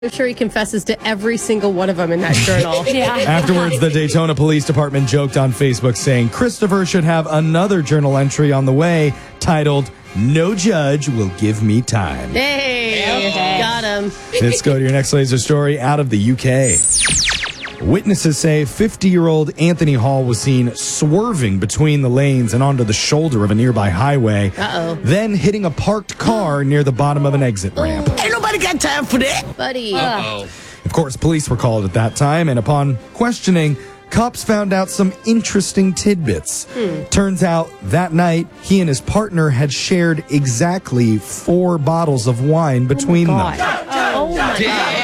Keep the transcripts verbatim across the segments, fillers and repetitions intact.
I'm sure he confesses to every single one of them in that journal. Yeah. Afterwards, the Daytona Police Department joked on Facebook saying Christopher should have another journal entry on the way titled, "No Judge Will Give Me Time." Hey, got him. Let's go to your next laser story out of the U K. Witnesses say fifty-year-old Anthony Hall was seen swerving between the lanes and onto the shoulder of a nearby highway, Uh-oh. then hitting a parked car near the bottom of an exit ramp. Ain't nobody got time for that. Buddy. Uh-oh. Of course, police were called at that time, and upon questioning, cops found out some interesting tidbits. Hmm. Turns out that night, he and his partner had shared exactly four bottles of wine between them. Oh, my God.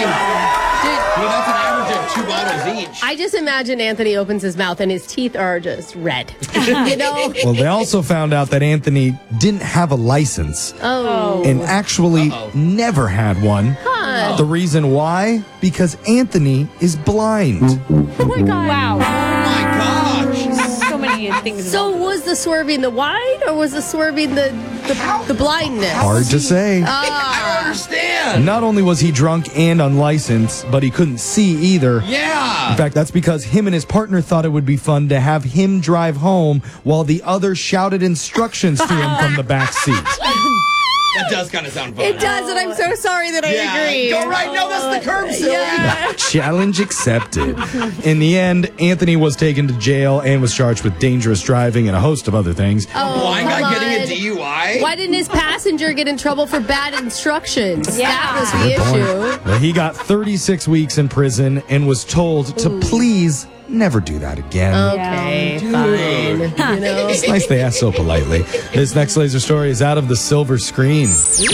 Well, that's an average of two bottles each. I just imagine Anthony opens his mouth and his teeth are just red. You know? Well, they also found out that Anthony didn't have a license Oh. and actually Uh-oh. never had one. Huh. The reason why? Because Anthony is blind. Oh, my God. Wow. Oh my gosh. So many things. So was the swerving the wine or was the swerving the, the, the blindness? Hard to say. I don't understand. Not only was he drunk and unlicensed, but he couldn't see either. In Yeah. fact, that's because him and his partner thought it would be fun to have him drive home while the other shouted instructions to him from the back seat. That does kind of sound fun. It does, and I'm so sorry that I Yeah. agree. Go right. No, that's the curb, silly. Yeah. Challenge accepted. In the end, Anthony was taken to jail and was charged with dangerous driving and a host of other things. Oh, Blind come guy getting a on. D U I? Why didn't his passenger get in trouble for bad instructions? Yeah. That was the issue. Well, he got thirty-six weeks in prison and was told to please never do that again. Okay, fine. You know? It's nice they asked so politely. This next laser story is out of the silver screen.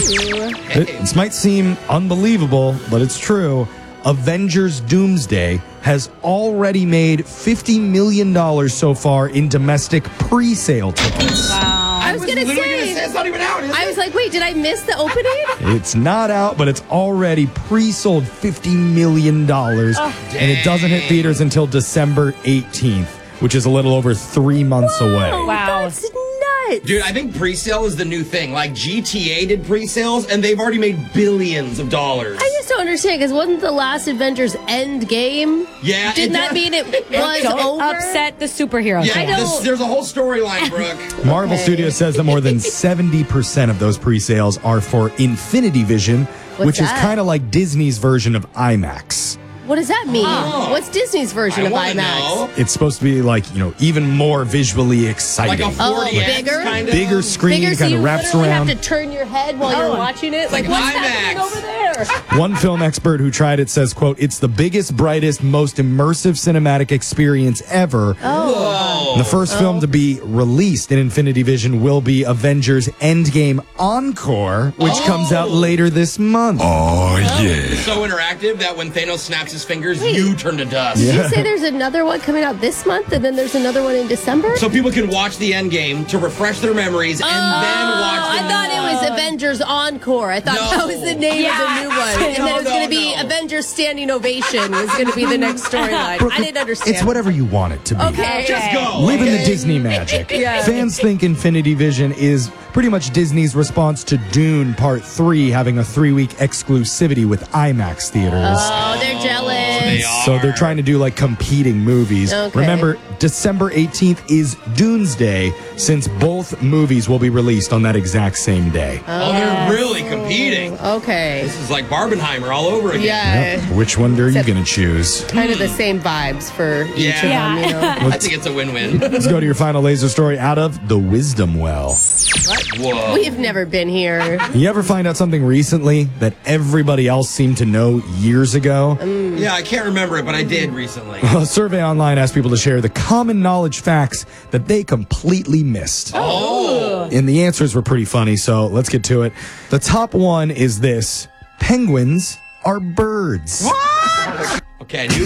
It, this might seem unbelievable, but it's true. Avengers Doomsday has already made fifty million dollars so far in domestic pre-sale tickets. I was, was gonna literally say. gonna say it's not even out, is I it? was like, wait, did I miss the opening? It's not out, but it's already pre-sold fifty million dollars. And it doesn't hit theaters until December eighteenth, which is a little over three months away. Wow. That's nuts. Dude, I think pre-sale is the new thing. Like G T A did pre-sales, and they've already made billions of dollars. I just don't understand, because wasn't the last Avengers End Game? Yeah, Didn't it that does- mean it was Don't over? upset the superhero Yeah, fan. don't- this, there's a whole storyline, Brooke. Marvel Okay. Studios says that more than seventy percent of those pre-sales are for Infinity Vision, What's which is that? kind of like Disney's version of IMAX. What does that mean? Oh. What's Disney's version I of wanna IMAX? know. It's supposed to be like, you know, even more visually Like exciting. a forty X bigger? kind of. Bigger screen Bigger, so kind you of wraps literally around. have to turn your head while you're watching it. Like, like what's IMAX. happening over there? One film expert who tried it says, quote, "It's the biggest, brightest, most immersive cinematic experience ever." Whoa. The first film to be released in Infinity Vision will be Avengers Endgame Encore, which Oh. comes out later this month. Oh, yeah. So interactive that when Thanos snaps his fingers, Wait. you turn to dust. Did you say there's another one coming out this month, and then there's another one in December? So people can watch the end game to refresh their memories and then watch Oh, the I thought it was Avengers Encore. I thought No. that was the name Yeah. of the new one. And then No, it was no, going to be no. Avengers Standing Ovation was going to be the next storyline. Brooke, I didn't understand. It's whatever you want it to be. Okay. Just go. Live in the okay? Disney magic. Yeah. Fans think Infinity Vision is pretty much Disney's response to Dune Part three having a three-week exclusivity with IMAX theaters. Oh, they're jealous. They are. So they're trying to do like competing movies. Okay. Remember, December eighteenth is Doomsday, since both movies will be released on that exact same day. Oh, they're really competing. Okay. This is like Barbenheimer all over again. Yeah. Yep. Which one are you Except- going to choose? Kind of the same vibes for each Yeah. of them, you know. I think it's a win-win. Let's go to your final laser story out of the Wisdom Well. Whoa. We've never been here. You ever find out something recently that everybody else seemed to know years ago? Yeah, I can't remember it, but I did recently. A survey online asked people to share the common knowledge facts that they completely missed. Oh. And the answers were pretty funny, so let's get to it. The top one is this: penguins are birds. Okay, I knew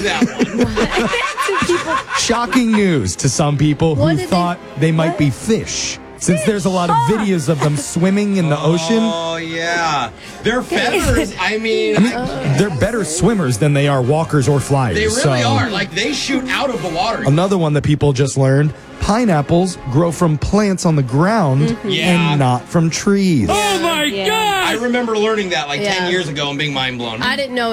that one. Shocking news to some people What who did they- thought they, might be fish, since there's a lot of videos of them swimming in the ocean. Oh, yeah. Their feathers, I mean, I mean, they're better swimmers than they are walkers or flyers. they really so. are. Like, they shoot out of the water. Another one that people just learned: pineapples grow from plants on the ground Yeah. and not from trees. Oh, my my Yeah. God! I remember learning that like Yeah. ten years ago and being mind blown. I didn't know